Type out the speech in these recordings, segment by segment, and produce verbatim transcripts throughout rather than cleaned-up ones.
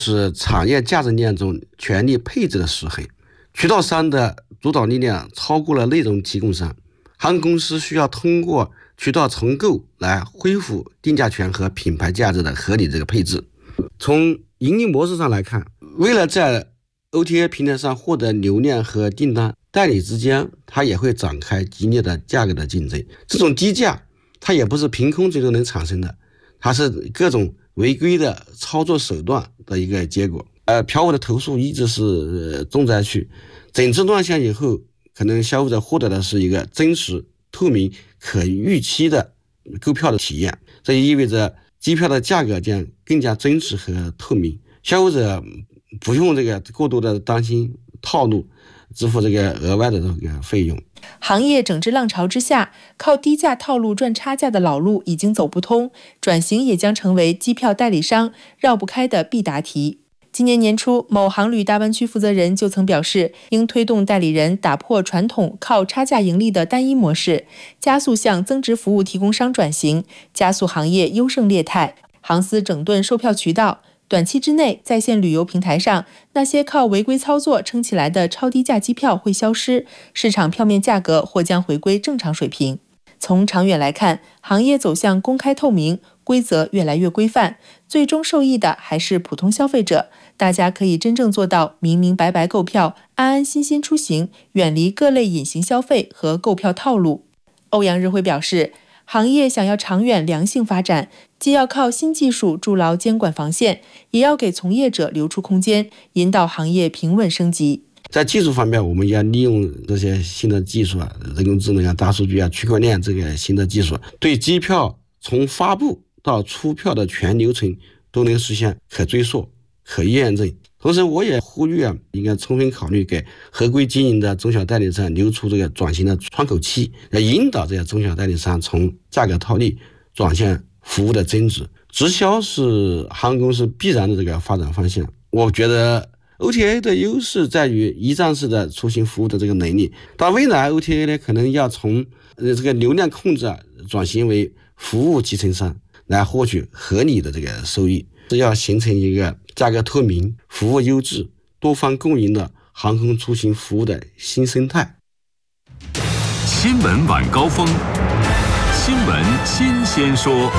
是产业价值链中权力配置的失衡，渠道商的主导力量超过了内容提供商，航空公司需要通过渠道重构来恢复定价权和品牌价值的合理这个配置。从盈利模式上来看，为了在 O T A 平台上获得流量和订单，代理之间它也会展开激烈的价格的竞争。这种低价它也不是凭空最终能产生的，它是各种违规的操作手段的一个结果。呃，嫖务的投诉一直是、呃、重灾区，整治乱象以后，可能消费者获得的是一个真实、透明、可预期的购票的体验。这意味着机票的价格将更加真实和透明，消费者不用这个过多的担心套路，支付这个额外的这个费用。 行业整治浪潮之下，靠低价套路赚差价的老路已经走不通，转型也将成为机票代理商绕不开的必答题。今年年初，某航旅大湾区负责人就曾表示，应推动代理人打破传统靠差价盈利的单一模式，加速向增值服务提供商转型，加速行业优胜劣汰。航司整顿售票渠道，短期之内，在线旅游平台上那些靠违规操作撑起来的超低价机票会消失，市场票面价格或将回归正常水平。从长远来看，行业走向公开透明，规则越来越规范，最终受益的还是普通消费者。大家可以真正做到明明白白购票，安安心心出行，远离各类隐形消费和购票套路。欧阳日辉表示，行业想要长远良性发展，既要靠新技术筑牢监管防线，也要给从业者留出空间，引导行业平稳升级。 在技术方面，我们要利用这些新的技术啊，人工智能啊、大数据啊、区块链这个新的技术，对机票从发布到出票的全流程都能实现可追溯、可验证。同时，我也呼吁啊，应该充分考虑给合规经营的中小代理商留出这个转型的窗口期，来引导这些中小代理商从价格套利转向服务的增值。直销是航空公司必然的这个发展方向。我觉得 O T A 的优势在于一站式的出行服务的这个能力，但未来 O T A 呢，可能要从呃这个流量控制啊转型为服务集成商，来获取合理的这个收益，是要形成一个价格透明、服务优质、多方共赢的航空出行服务的新生态。 新闻晚高峰，新闻新鲜说。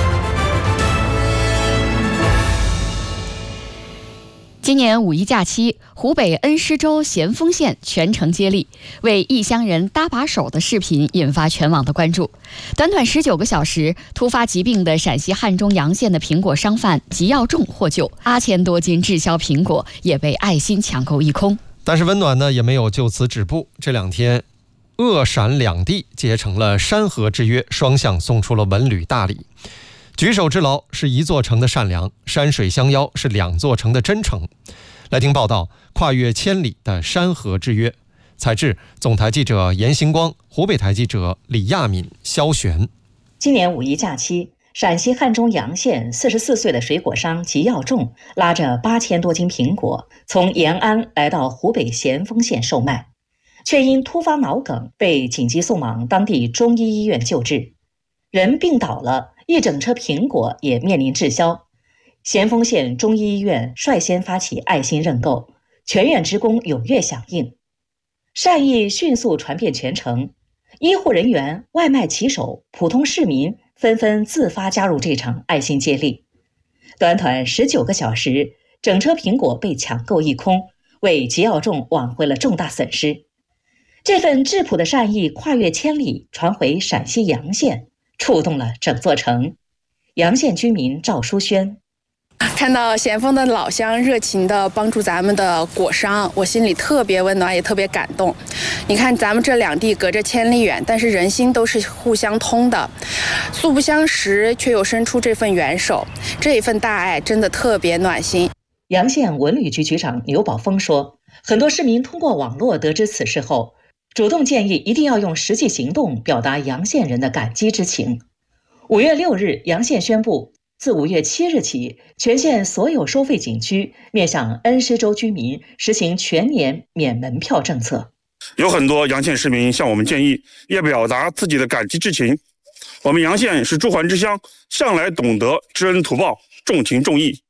今年五一假期，湖北恩施州咸丰县全程接力，为异乡人搭把手的视频引发全网的关注。短短十九个小时，突发疾病的陕西汉中洋县的苹果商贩吉耀仲获救，八千多斤滞销苹果也被爱心抢购一空。 但是温暖呢也没有就此止步，这两天鄂陕两地结成了山河之约，双向送出了文旅大礼。举手之劳是一座城的善良，山水相邀是两座城的真诚。来听报道，跨越千里的山河之约。采制总台记者严星光，湖北台记者李亚敏、肖璇。 今年五一假期，陕西汉中洋县四十四岁的水果商吉耀仲拉着八千多斤苹果，从延安来到湖北咸丰县售卖，却因突发脑梗被紧急送往当地中医医院救治，人病倒了。一整车苹果也面临滞销，咸丰县中医医院率先发起爱心认购，全院职工踊跃响应，善意迅速传遍全城，医护人员、外卖骑手、普通市民纷纷自发加入这场爱心接力。短短十九个小时，整车苹果被抢购一空，为吉耀仲挽回了重大损失。这份质朴的善意跨越千里，传回陕西洋县，触动了整座城。洋县居民赵淑轩， 看到咸丰的老乡热情地帮助咱们的果商，我心里特别温暖，也特别感动。你看咱们这两地隔着千里远，但是人心都是互相通的，素不相识却又伸出这份援手，这一份大爱真的特别暖心。 洋县文旅局局长牛宝峰说，很多市民通过网络得知此事后，主动建议一定要用实际行动表达洋县人的感激之情。五月六日，洋县宣布，自五月七日起，全县所有收费景区面向恩施州居民实行全年免门票政策。 有很多洋县市民向我们建议，也表达自己的感激之情。我们洋县是朱鹮之乡，向来懂得知恩图报、重情重义。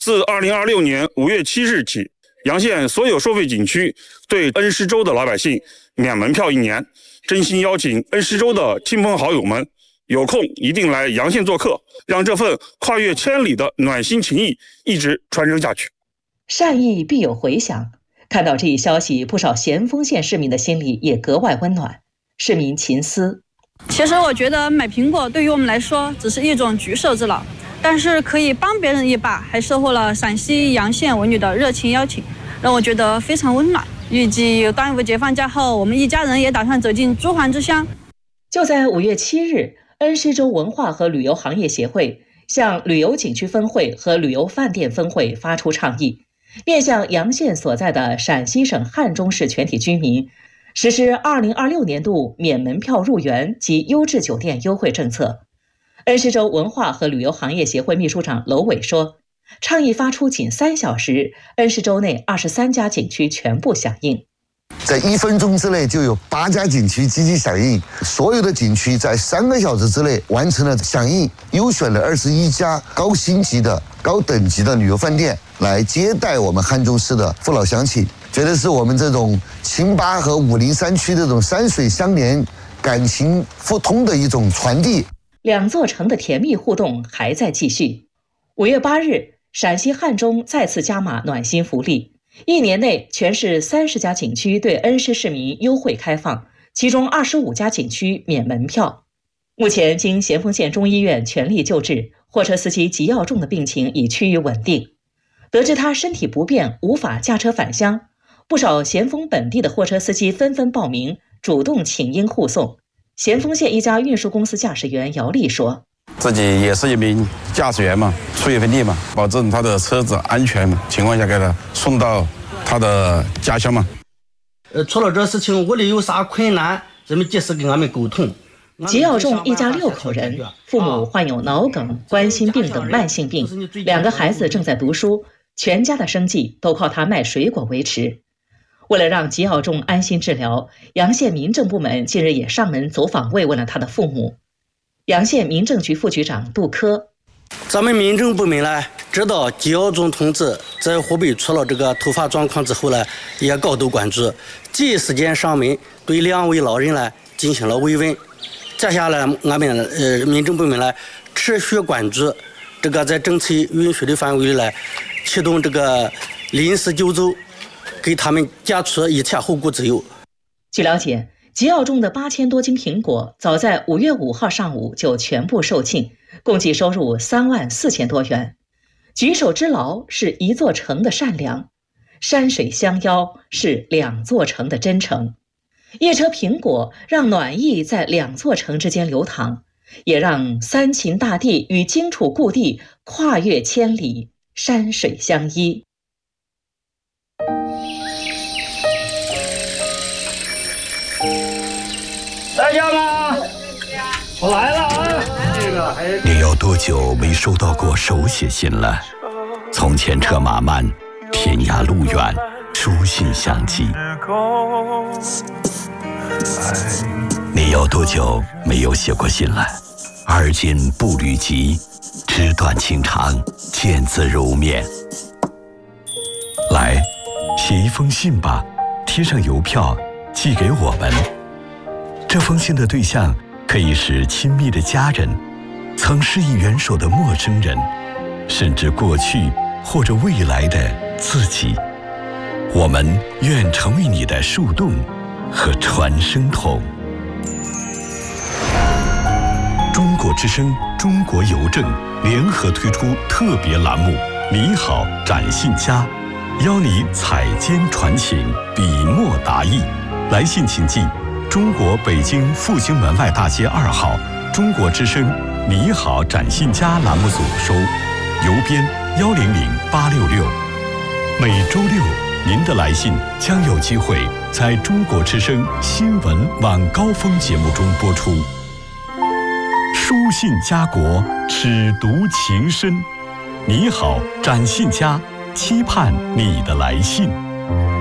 自二零二六年五月七日起，阳县所有收费景区对恩施州的老百姓免门票一年，真心邀请恩施州的亲朋好友们有空一定来阳县做客，让这份跨越千里的暖心情谊一直传承下去。 善意必有回响，看到这一消息，不少咸丰县市民的心里也格外温暖。市民秦思， 其实我觉得买苹果对于我们来说只是一种举手之劳，但是可以帮别人一把，还收获了陕西阳县文旅的热情邀请，让我觉得非常温暖。预计端午节放假后，我们一家人也打算走进珠环之乡。 就在五月七日，恩施州文化和旅游行业协会向旅游景区分会和旅游饭店分会发出倡议，面向阳县所在的陕西省汉中市全体居民，实施二零二六年度免门票入园及优质酒店优惠政策。恩施州文化和旅游行业协会秘书长娄伟说，倡议发出仅三小时，恩施州内二十三家景区全部响应。 在一分钟之内就有八家景区积极响应，所有的景区在三个小时之内完成了响应，优选了二十一家高星级的、高等级的旅游饭店来接待我们汉中市的父老乡亲，觉得是我们这种清巴和武陵山区这种山水相连、感情互通的一种传递。 两座城的甜蜜互动还在继续。五月八日，陕西汉中再次加码暖心福利，一年内全市三十家景区对恩施市民优惠开放，其中二十五家景区免门票。目前经咸丰县中医院全力救治，货车司机吉耀仲的病情已趋于稳定。得知他身体不便，无法驾车返乡，不少咸丰本地的货车司机纷纷报名，主动请缨护送。咸丰县一家运输公司驾驶员姚丽说， 自己也是一名驾驶员嘛，出一份力嘛，保证他的车子安全情况下给他送到他的家乡嘛。 呃，出了这事情，屋里有啥困难，咱们及时跟俺们沟通。 吉耀仲一家六口人，父母患有脑梗、冠心病等慢性病，两个孩子正在读书，全家的生计都靠他卖水果维持。为了让吉耀仲安心治疗，阳县民政部门近日也上门走访慰问了他的父母。阳县民政局副局长杜科， 咱们民政部门呢，知道吉耀仲同志在湖北出了这个突发状况之后呢，也高度关注，第一时间上门对两位老人呢进行了慰问。接下来俺们呃民政部门呢持续关注这个在政策允许的范围内呢，启动这个临时救助，给他们解除一切后顾之忧。 据了解，吉耀仲的八千多斤苹果早在五月五号上午就全部售罄，共计收入三万四千多元。举手之劳是一座城的善良，山水相邀是两座城的真诚。一车苹果让暖意在两座城之间流淌，也让三秦大地与荆楚故地跨越千里，山水相依。 在家吗？我来了啊！ 你有多久没收到过手写信了？从前车马慢，天涯路远，书信相寄。你有多久没有写过信了？而今步履急，纸短情长，见字如面。来，写一封信吧，贴上邮票寄给我们。这封信的对象可以是亲密的家人，曾施以援手的陌生人，甚至过去或者未来的自己。我们愿成为你的树洞和传声筒。中国之声、中国邮政联合推出特别栏目“你好，展信佳”，邀你采笺传情，笔墨达意。来信请寄中国北京复兴门外大街二号中国之声“你好，展信佳”栏目组收，邮编幺零零八六六。每周六，您的来信将有机会在中国之声新闻晚高峰节目中播出。书信家国，尺读情深。你好，展信佳，期盼你的来信。